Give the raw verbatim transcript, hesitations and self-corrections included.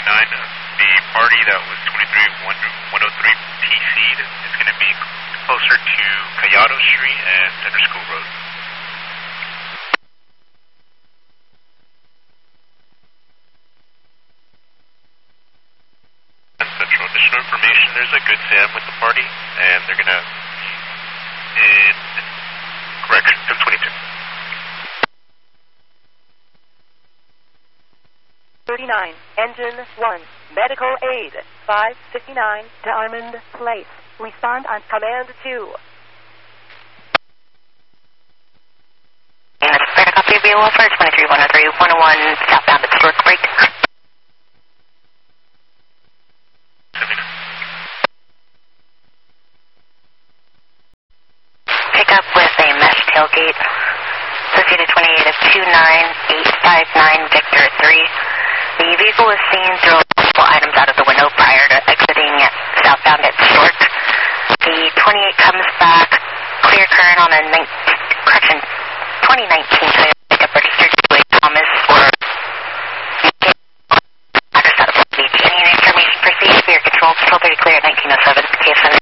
nine, the party that was twenty-three one oh three P C is going to be closer to Collado Street and Center School Road. Central. Additional information, there's a Good Sam with the party, and they're going to, in, correction, ten twenty-two. thirty-nine, engine one, medical aid, five fifty-nine, Diamond Place. Respond on command two. Unit Spread copy of Buell for twenty-three one oh three, one oh one, southbound at Stork Break. Pick up with a mesh tailgate, associated twenty-eight of two nine eight five nine Victor three. The vehicle was seen throw multiple items out of the window prior to exiting southbound at Stork. The twenty-eight comes back, clear current on a correction, twenty nineteen Toyota pickup registered to a Thomas for address out of Long Beach. Any information proceed? We are control, control very clear at nineteen oh seven, K S N.